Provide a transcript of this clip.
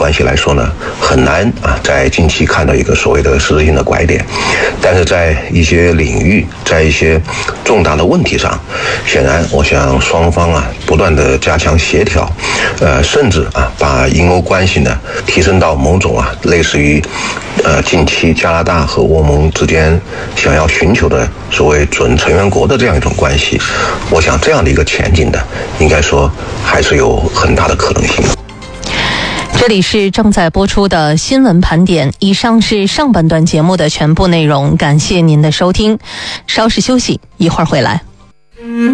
关系来说呢，很难在近期看到一个所谓的实质性的拐点。但是在一些领域，在一些重大的问题上，显然我想双方不断的加强协调，甚至把英欧关系呢提升到某种类似于近期加拿大和欧盟之间想要寻求的所谓准成员国的这样一种关系。我想这样的一个前景的，应该说还是有很大的可能性。 这里是正在播出的新闻盘点，以上是上半段节目的全部内容，感谢您的收听，稍事休息，一会儿回来。